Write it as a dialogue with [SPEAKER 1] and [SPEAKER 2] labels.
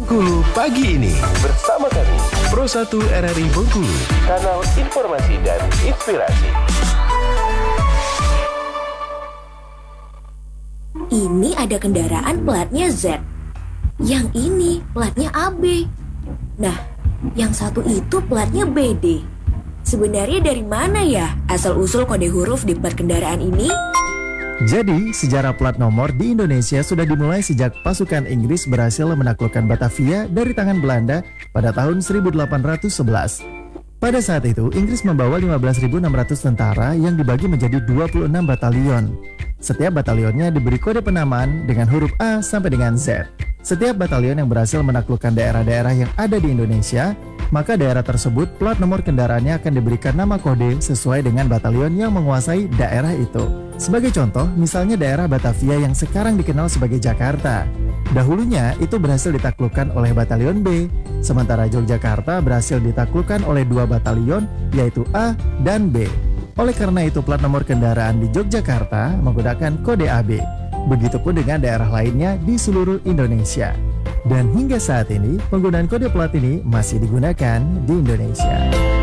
[SPEAKER 1] Bengkulu pagi ini bersama kami Pro 1 RRI Bengkulu, kanal informasi dan inspirasi.
[SPEAKER 2] Ini ada kendaraan platnya Z. Yang ini platnya AB. Nah, yang satu itu platnya BD. Sebenarnya dari mana ya asal-usul kode huruf di plat kendaraan ini?
[SPEAKER 3] Jadi, sejarah plat nomor di Indonesia sudah dimulai sejak pasukan Inggris berhasil menaklukkan Batavia dari tangan Belanda pada tahun 1811. Pada saat itu, Inggris membawa 15.600 tentara yang dibagi menjadi 26 batalion. Setiap batalionnya diberi kode penamaan dengan huruf A sampai dengan Z. Setiap batalion yang berhasil menaklukkan daerah-daerah yang ada di Indonesia, maka daerah tersebut plat nomor kendaraannya akan diberikan nama kode sesuai dengan batalion yang menguasai daerah itu. Sebagai contoh, misalnya daerah Batavia yang sekarang dikenal sebagai Jakarta. Dahulunya itu berhasil ditaklukkan oleh batalion B, sementara Yogyakarta berhasil ditaklukkan oleh dua batalion yaitu A dan B. Oleh karena itu plat nomor kendaraan di Yogyakarta menggunakan kode AB. Begitupun dengan daerah lainnya di seluruh Indonesia. Dan hingga saat ini, penggunaan kode plat ini masih digunakan di Indonesia.